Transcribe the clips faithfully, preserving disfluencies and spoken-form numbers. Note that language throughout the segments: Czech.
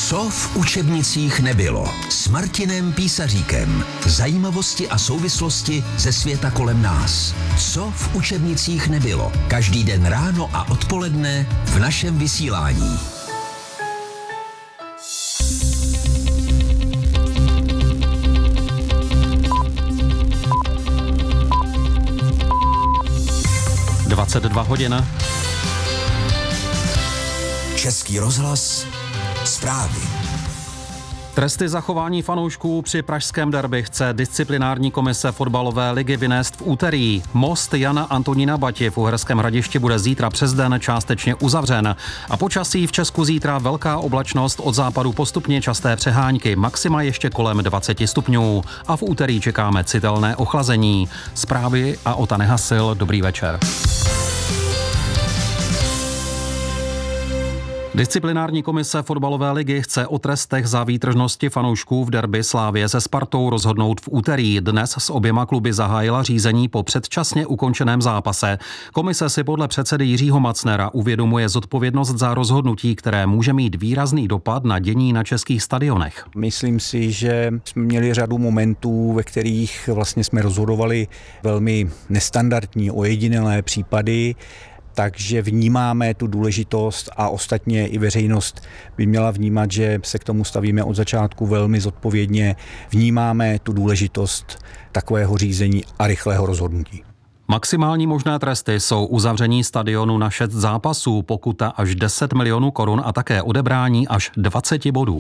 Co v učebnicích nebylo? S Martinem Písaříkem. Zajímavosti a souvislosti ze světa kolem nás. Co v učebnicích nebylo? Každý den ráno a odpoledne v našem vysílání. dvacet dva hodin. Český rozhlas. Zprávy. Tresty za chování fanoušků při pražském derby chce disciplinární komise fotbalové ligy vynést v úterý. Most Jana Antonína Bati v Uherském Hradišti bude zítra přes den částečně uzavřen. A počasí v Česku zítra velká oblačnost, od západu postupně časté přehánky, maxima ještě kolem dvacet stupňů. A v úterý čekáme citelné ochlazení. Zprávy a Ota Nehasil, dobrý večer. Disciplinární komise fotbalové ligy chce o trestech za výtržnosti fanoušků v derby Slavie se Spartou rozhodnout v úterý. Dnes s oběma kluby zahájila řízení po předčasně ukončeném zápase. Komise si podle předsedy Jiřího Macnera uvědomuje zodpovědnost za rozhodnutí, které může mít výrazný dopad na dění na českých stadionech. Myslím si, že jsme měli řadu momentů, ve kterých vlastně jsme rozhodovali velmi nestandardní, ojedinělé případy. Takže vnímáme tu důležitost a ostatně i veřejnost by měla vnímat, že se k tomu stavíme od začátku velmi zodpovědně. Vnímáme tu důležitost takového řízení a rychlého rozhodnutí. Maximální možné tresty jsou uzavření stadionu na šest zápasů, pokuta až deset milionů korun a také odebrání až dvacet bodů.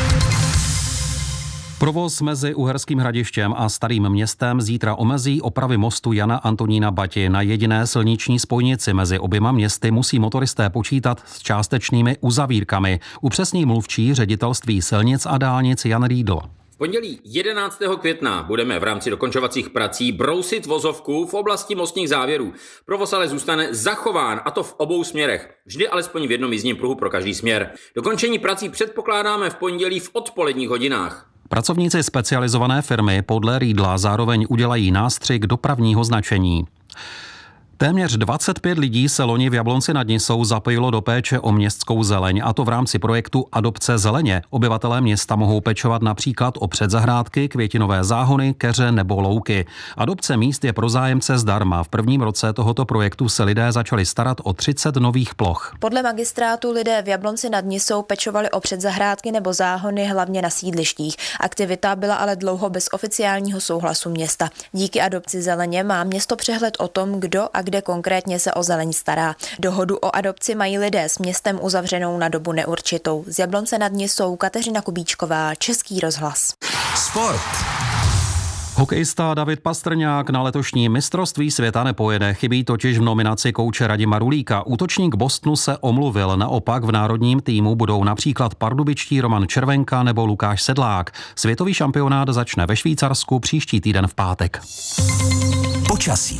Provoz mezi Uherským Hradištěm a Starým Městem zítra omezí opravy mostu Jana Antonína Bati. Na jediné silniční spojnici mezi oběma městy musí motoristé počítat s částečnými uzavírkami. Upřesní mluvčí ředitelství silnic a dálnic Jan Riedl. V pondělí jedenáctého května budeme v rámci dokončovacích prací brousit vozovku v oblasti mostních závěrů. Provoz ale zůstane zachován, a to v obou směrech. Vždy alespoň v jednom jízdním pruhu pro každý směr. Dokončení prací předpokládáme v pondělí v odpoledních hodinách. Pracovníci specializované firmy podle Riedla zároveň udělají nástřik dopravního značení. Téměř dvacet pět lidí se loni v Jablonci nad Nisou zapojilo do péče o městskou zeleň, a to v rámci projektu Adopce zeleně. Obyvatelé města mohou pečovat například o předzahrádky, květinové záhony, keře nebo louky. Adopce míst je pro zájemce zdarma. V prvním roce tohoto projektu se lidé začali starat o třicet nových ploch. Podle magistrátu lidé v Jablonci nad Nisou pečovali o předzahrádky nebo záhony hlavně na sídlištích. Aktivita byla ale dlouho bez oficiálního souhlasu města. Díky Adopci zeleně má město přehled o tom, kdo a kde konkrétně se o zeleň stará. Dohodu o adopci mají lidé s městem uzavřenou na dobu neurčitou. Z Jablonce nad Nisou Kateřina Kubíčková, Český rozhlas. Sport. Hokejista David Pastrňák na letošní mistrovství světa nepojede, chybí totiž v nominaci kouče Radima Rulíka. Útočník Bostonu se omluvil, naopak v národním týmu budou například pardubičtí Roman Červenka nebo Lukáš Sedlák. Světový šampionát začne ve Švýcarsku příští týden v pátek. Počasí.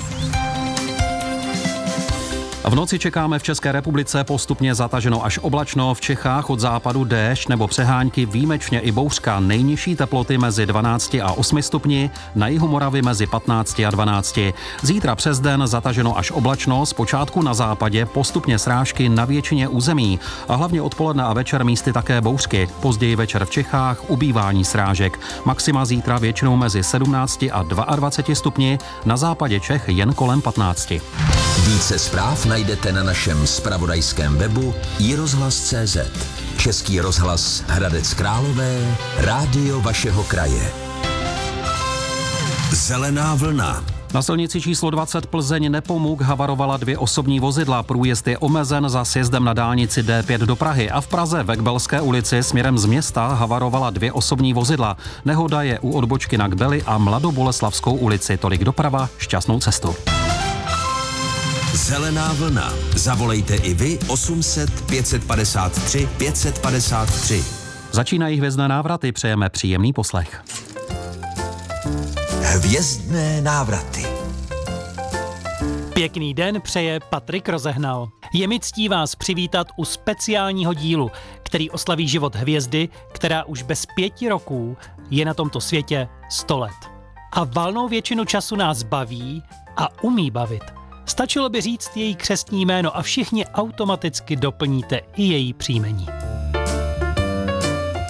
V noci čekáme v České republice postupně zataženo až oblačno, v Čechách od západu déšť nebo přehánky, výjimečně i bouřka, nejnižší teploty mezi dvanácti a osmi stupni, na jihu Moravy mezi patnácti a dvanácti. Zítra přes den zataženo až oblačno, zpočátku na západě, postupně srážky na většině území a hlavně odpoledne a večer místy také bouřky. Později večer v Čechách ubývání srážek. Maxima zítra většinou mezi sedmnácti a dvaceti dvěma stupni, na západě Čech jen kolem patnácti. Více zpráv najdete na našem zpravodajském webu i rozhlas tečka cé zet. Český rozhlas Hradec Králové, rádio vašeho kraje. Zelená vlna. Na silnici číslo dvacet Plzeň Nepomuk havarovala dvě osobní vozidla. Průjezd je omezen za sjezdem na dálnici D pět do Prahy a v Praze ve Kbelské ulici směrem z města havarovala dvě osobní vozidla. Nehoda je u odbočky na Kbeli a Mladoboleslavskou ulici. Tolik doprava, šťastnou cestu. Zelená vlna. Zavolejte i vy osm set pět padesát tři pět padesát tři. Začínají hvězdné návraty, přejeme příjemný poslech. Hvězdné návraty. Pěkný den přeje Patrik Rozehnal. Je mi ctí vás přivítat u speciálního dílu, který oslaví život hvězdy, která už bez pěti roků je na tomto světě sto let. A valnou většinu času nás baví a umí bavit. Stačilo by říct její křestní jméno a všichni automaticky doplníte i její příjmení.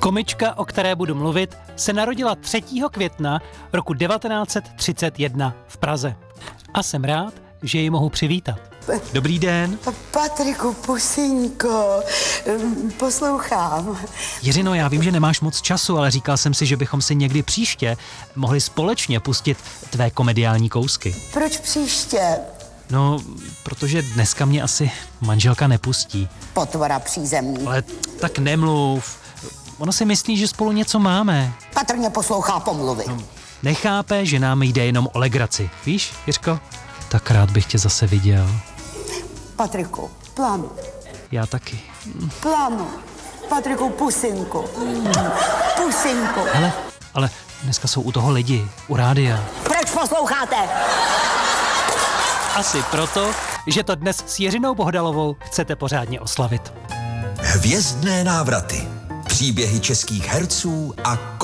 Komička, o které budu mluvit, se narodila třetího května roku devatenáct set třicet jedna v Praze. A jsem rád, že ji mohu přivítat. Dobrý den. Patriku, pusinko, poslouchám. Jiřino, já vím, že nemáš moc času, ale říkal jsem si, že bychom si někdy příště mohli společně pustit tvé komediální kousky. Proč příště? No, protože dneska mě asi manželka nepustí. Potvora přízemní. Ale tak nemluv. Ona si myslí, že spolu něco máme. Patrně poslouchá pomluvy. No, nechápe, že nám jde jenom o legraci. Víš, Jiřko? Tak rád bych tě zase viděl. Patriku, plánu. Já taky. Plánu. Patriku, pusinku. Pusinku. Hele, ale dneska jsou u toho lidi, u rádia. Proč posloucháte? Asi proto, že to dnes s Jiřinou Bohdalovou chcete pořádně oslavit. Hvězdné návraty. Příběhy českých herců a